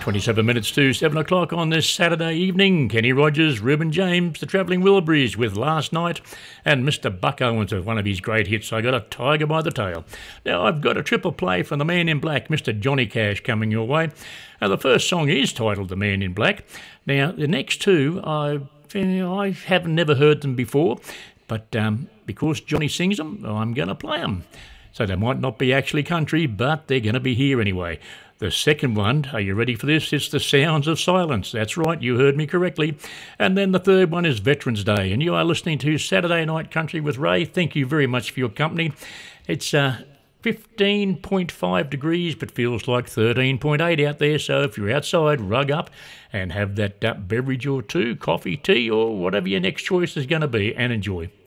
27 minutes to 7 o'clock on this Saturday evening. Kenny Rogers, Reuben James, the Travelling Wilburys with Last Night, and Mr. Buck Owens with one of his great hits, I Got a Tiger by the Tail. Now, I've got a triple play from the Man in Black, Mr. Johnny Cash, coming your way. Now, the first song is titled The Man in Black. Now, the next two, I haven't never heard them before, but because Johnny sings them, I'm going to play them. So they might not be actually country, but they're going to be here anyway. The second one, are you ready for this? It's The Sounds of Silence. That's right, you heard me correctly. And then the third one is Veterans Day. And you are listening to Saturday Night Country with Ray. Thank you very much for your company. It's 15.5 degrees, but feels like 13.8 out there. So if you're outside, rug up and have that beverage or two, coffee, tea, or whatever your next choice is going to be, and enjoy.